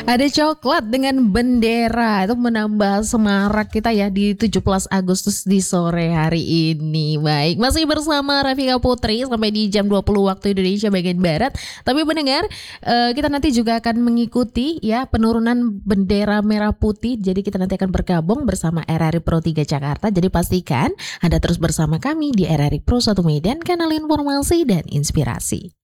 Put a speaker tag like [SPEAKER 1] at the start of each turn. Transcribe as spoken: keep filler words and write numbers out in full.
[SPEAKER 1] Ada coklat dengan bendera itu menambah semarak kita ya di tujuh belas Agustus di sore hari ini. Baik, masih bersama Rafika Putri sampai di jam dua puluh waktu Indonesia bagian Barat. Tapi mendengar eh, kita nanti juga akan mengikuti ya penurunan bendera merah putih. Jadi kita nanti akan bergabung bersama R R I Pro tiga Jakarta. Jadi pastikan Anda terus bersama kami di R R I Pro satu Medan, kanal informasi dan inspirasi.